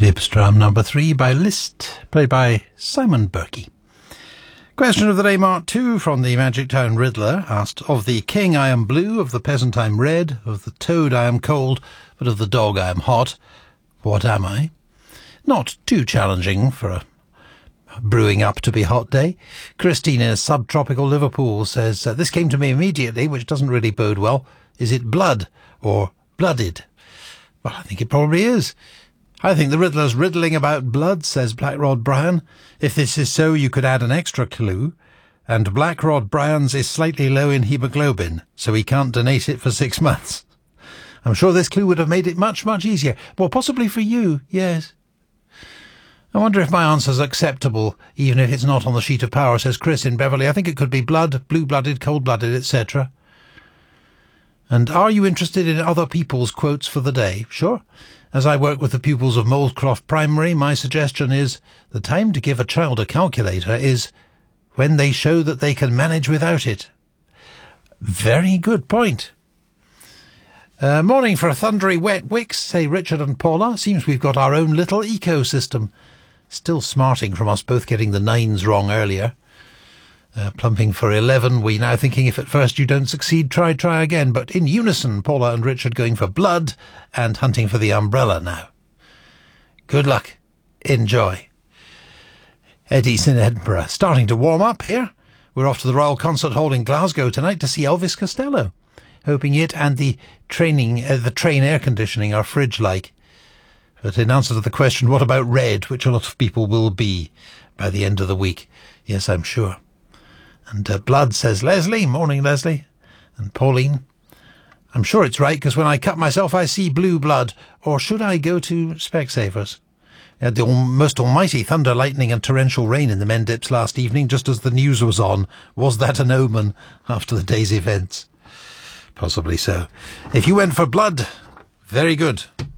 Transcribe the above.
Liebstrom number 3 by Liszt, played by Simon Berkey. Question of the day, Mark 2, from the Magic Town Riddler, asked, of the king I am blue, of the peasant I am red, of the toad I am cold, but of the dog I am hot. What am I? Not too challenging for a brewing up to be hot day. Christine in subtropical Liverpool says, this came to me immediately, which doesn't really bode well. Is it blood or blooded? Well, I think it probably is. I think the Riddler's riddling about blood, says Blackrod Brian. If this is so, you could add an extra clue. And Blackrod Brian's is slightly low in hemoglobin, so he can't donate it for 6 months. I'm sure this clue would have made it much, much easier. Well, possibly for you, yes. I wonder if my answer's acceptable, even if it's not on the sheet of power, says Chris in Beverley. I think it could be blood, blue-blooded, cold-blooded, etc. And are you interested in other people's quotes for the day? Sure. As I work with the pupils of Moldcroft Primary, my suggestion is the time to give a child a calculator is when they show that they can manage without it. Very good point. Morning for a thundery wet Wicks, say Richard and Paula. Seems we've got our own little ecosystem. Still smarting from us both getting the 9s wrong earlier. Plumping for 11, we now thinking if at first you don't succeed, try again. But in unison, Paula and Richard going for blood and hunting for the umbrella now. Good luck. Enjoy. Eddie's in Edinburgh. Starting to warm up here. We're off to the Royal Concert Hall in Glasgow tonight to see Elvis Costello. Hoping it and the train air conditioning are fridge-like. But in answer to the question, what about red, which a lot of people will be by the end of the week? Yes, I'm sure. And blood, says Leslie. Morning, Leslie. And Pauline. I'm sure it's right, because when I cut myself I see blue blood. Or should I go to Specsavers? The most almighty thunder, lightning and torrential rain in the Mendips last evening, just as the news was on. Was that an omen after the day's events? Possibly so. If you went for blood, very good.